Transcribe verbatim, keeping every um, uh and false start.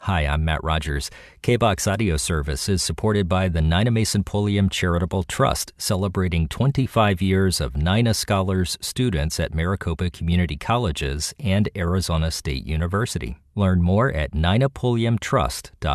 Hi, I'm Matt Rogers. K B O X Audio Service is supported by the Nina Mason Pulliam Charitable Trust, celebrating twenty-five years of Nina Scholars students at Maricopa Community Colleges and Arizona State University. Learn more at nina pulliam trust dot org.